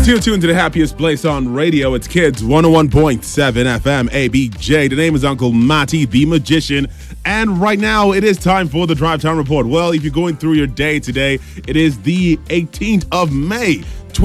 You're tuned to the happiest place on radio. It's Kids 101.7 FM ABJ. The name is Uncle Matty, the magician. And right now, it is time for the Drive Time Report. Well, if you're going through your day today, it is the 18th of May,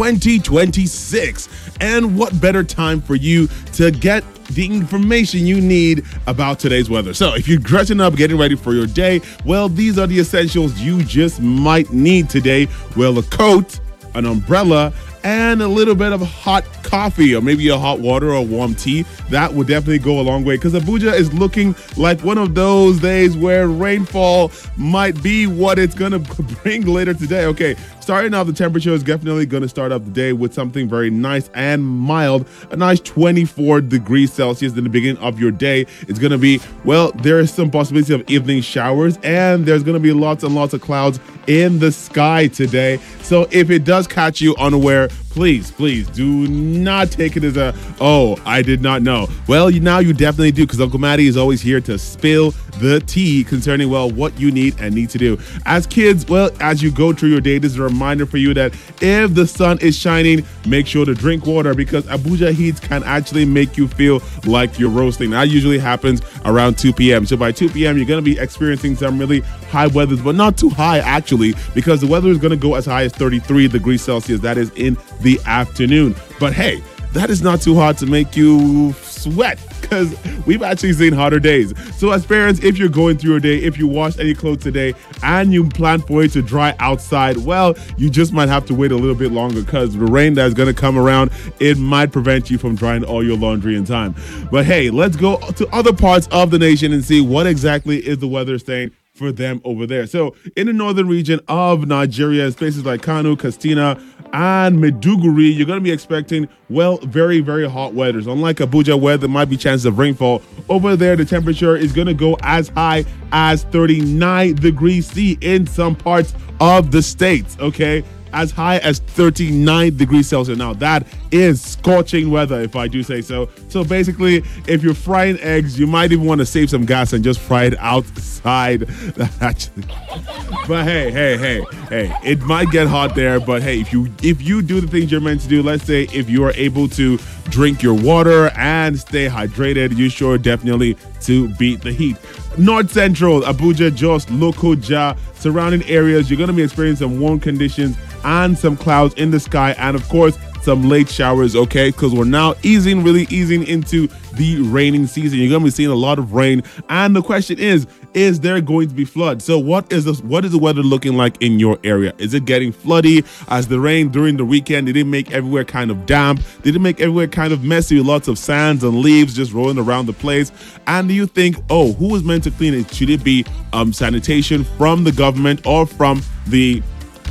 2026. And what better time for you to get the information you need about today's weather. So if you're dressing up, getting ready for your day, well, these are the essentials you just might need today. Well, a coat, an umbrella, and a little bit of hot coffee or maybe a hot water or warm tea. That would definitely go a long way because Abuja is looking like one of those days where rainfall might be what it's going to bring later today. Okay, starting off, the temperature is definitely going to start off the day with something very nice and mild. A nice 24 degrees Celsius in the beginning of your day. It's going to be, well, there is some possibility of evening showers and there's going to be lots and lots of clouds in the sky today. So if it does catch you unaware, please do not take it as a, oh, I did not know. Well, now you definitely do, because Uncle Matty is always here to spill the tea concerning, well, what you need and need to do. As kids, well, as you go through your day, this is a reminder for you that if the sun is shining, make sure to drink water, because Abuja heat can actually make you feel like you're roasting. That usually happens around 2 p.m. So by 2 p.m., you're going to be experiencing some really high weather, but not too high actually, because the weather is going to go as high as 33 degrees Celsius. That is in the afternoon. But hey, that is not too hot to make you sweat, because we've actually seen hotter days. So as parents, if you're going through your day, if you wash any clothes today and you plan for it to dry outside, well, you just might have to wait a little bit longer, because the rain that's going to come around, it might prevent you from drying all your laundry in time. But hey, let's go to other parts of the nation and see what exactly is the weather saying for them over there. So in the northern region of Nigeria, places like Kano, Katsina, and Maiduguri, you're going to be expecting, well, very, very hot weather. So unlike Abuja, where there might be chances of rainfall, over there the temperature is going to go as high as 39 degrees C in some parts of the states, okay? As high as 39 degrees Celsius. Now, that is scorching weather, if I do say so. So basically, if you're frying eggs, you might even want to save some gas and just fry it outside. Actually, but hey, it might get hot there. But hey, if you do the things you're meant to do, let's say if you are able to drink your water and stay hydrated, you sure definitely to beat the heat. North Central, Abuja, Jos, Lokoja, surrounding areas, you're going to be experiencing some warm conditions and some clouds in the sky, and of course some late showers, okay, because we're now really easing into the raining season. You're going to be seeing a lot of rain, and the question is there going to be flood? So what is the weather looking like in your area? Is it getting floody? As the rain during the weekend, did it make everywhere kind of damp? Did it make everywhere kind of messy with lots of sands and leaves just rolling around the place? And do you think, oh, who was meant to clean it? Should it be sanitation from the government or from the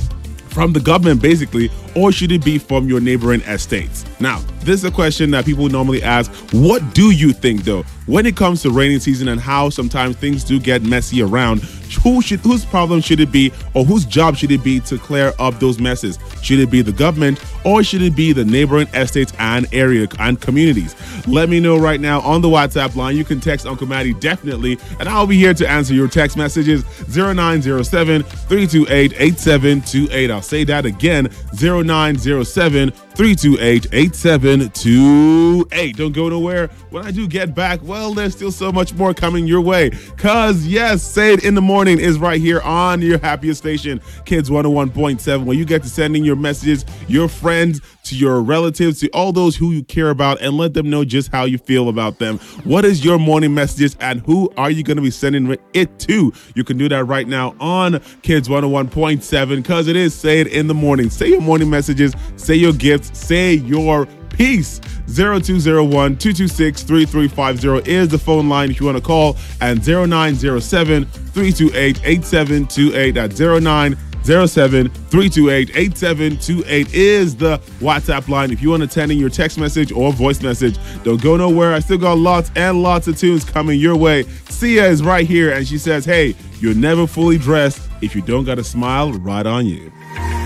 government basically, or should it be from your neighboring estates? Now, this is a question that people normally ask. What do you think though, when it comes to rainy season and how sometimes things do get messy around? Whose problem should it be, or whose job should it be to clear up those messes? Should it be the government, or should it be the neighboring estates and area and communities? Let me know right now on the WhatsApp line. You can text Uncle Matty definitely, and I'll be here to answer your text messages. 0907-328-8728. I'll say that again, 0907-328-8728. Don't go nowhere. When I do get back, well, there's still so much more coming your way. Cause yes, Say It in the Morning is right here on your happiest station, Kids 101.7, where you get to send in your messages, your friends, to your relatives, to all those who you care about, and let them know just how you feel about them. What is your morning messages, and who are you going to be sending it to? You can do that right now on Kids 101.7, because it is Say It in the Morning. Say your morning messages, say your gifts, say your peace. 0201-226-3350 is the phone line if you want to call, and 0907-328-8728. That's 0907-328-8728 is the WhatsApp line if you want to send in your text message or voice message. Don't go nowhere. I still got lots and lots of tunes coming your way. Sia is right here, and she says, hey, you're never fully dressed if you don't got a smile right on you.